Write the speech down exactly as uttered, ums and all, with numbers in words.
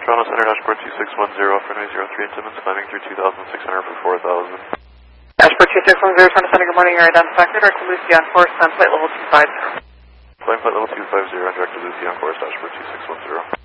Toronto Center, dashboard two six one zero, runway zero three, Timmins, climbing through two thousand six hundred for four thousand. Dashboard two six one zero, Toronto Center, good morning, you're identified, direct to Lucy on course, on flight level two five zero. Flight flight level two five zero, direct to Lucy on course, dashboard two six one zero.